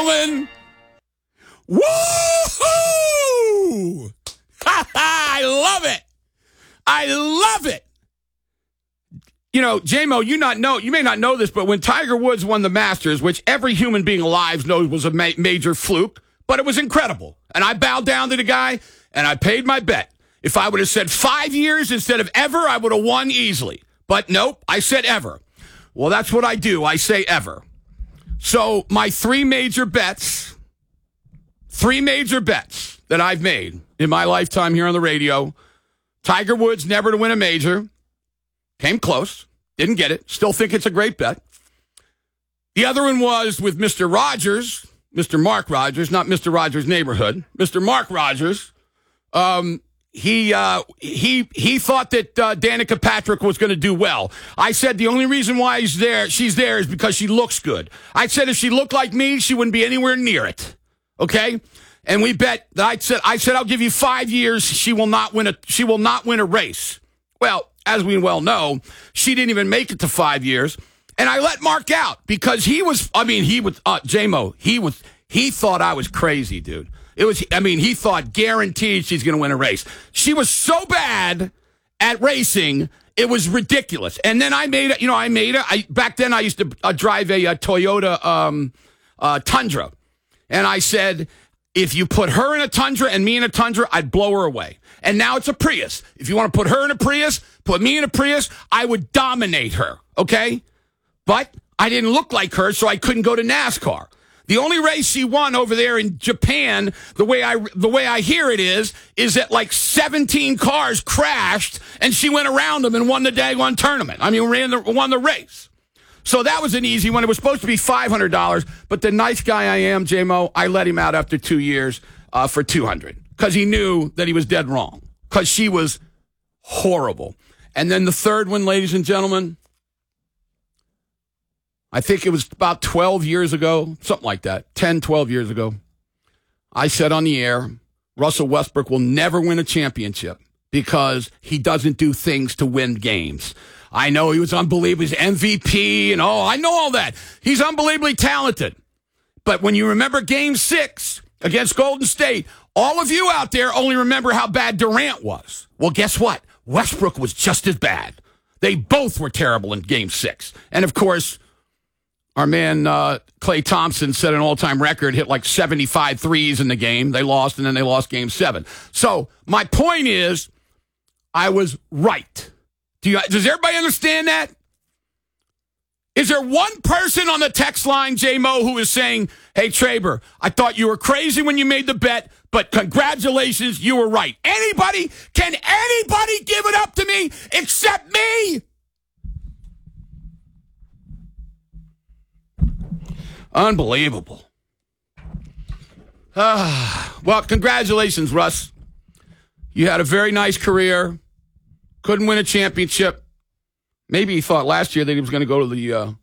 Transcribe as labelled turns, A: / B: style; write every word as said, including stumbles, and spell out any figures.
A: gentlemen, woo-hoo! I love it. I love it. You know, J-Mo, you not know, you may not know this, but when Tiger Woods won the Masters, which every human being alive knows was a ma- major fluke, but it was incredible. And I bowed down to the guy, and I paid my bet. If I would have said five years instead of ever, I would have won easily. But nope, I said ever. Well, that's what I do. I say ever. So my three major bets, three major bets that I've made in my lifetime here on the radio, Tiger Woods never to win a major. Came close. Didn't get it. Still think it's a great bet. The other one was with Mister Rogers, Mister Mark Rogers, not Mister Rogers' neighborhood, Mister Mark Rogers. Um, he uh, he he thought that uh, Danica Patrick was going to do well. I said the only reason why he's there, she's there is because she looks good. I said if she looked like me, she wouldn't be anywhere near it. Okay? And we bet that I said I said I'll give you five years. She will not win a she will not win a race. Well, as we well know, she didn't even make it to five years. And I let Mark out because he was, I mean, he was, uh, J-Mo, he was, he thought I was crazy, dude. It was, I mean, he thought guaranteed she's going to win a race. She was so bad at racing, it was ridiculous. And then I made it, you know, I made it. I, back then I used to uh, drive a, a Toyota um, uh, Tundra. And I said, if you put her in a Tundra and me in a Tundra, I'd blow her away. And now it's a Prius. If you want to put her in a Prius, put me in a Prius, I would dominate her, okay? But I didn't look like her, so I couldn't go to NASCAR. The only race she won over there in Japan, the way I the way I hear it is, is that like seventeen cars crashed, and she went around them and won the daggone tournament. I mean, ran the, won the race. So that was an easy one. It was supposed to be five hundred dollars, but the nice guy I am, J-Mo, I let him out after two years uh, for two hundred dollars because he knew that he was dead wrong because she was horrible. And then the third one, ladies and gentlemen, I think it was about twelve years ago, something like that, ten, twelve years ago. I said on the air, Russell Westbrook will never win a championship because he doesn't do things to win games. I know he was unbelievable. He's M V P and all. I know all that. He's unbelievably talented. But when you remember game six against Golden State, all of you out there only remember how bad Durant was. Well, guess what? Westbrook was just as bad. They both were terrible in game six. And, of course, our man uh, Klay Thompson set an all-time record, hit like seventy-five threes in the game. They lost, and then they lost game seven. So my point is I was right. Do you, does everybody understand that? Is there one person on the text line, J-Mo, who is saying, hey, Traber, I thought you were crazy when you made the bet, but congratulations, you were right. Anybody? Can anybody give it up to me except me? Unbelievable. Ah, well, congratulations, Russ. You had a very nice career. Couldn't win a championship. Maybe he thought last year that he was going to go to the uh,